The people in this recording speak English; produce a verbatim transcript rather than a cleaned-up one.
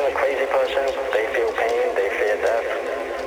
a crazy person, they feel pain, they fear death.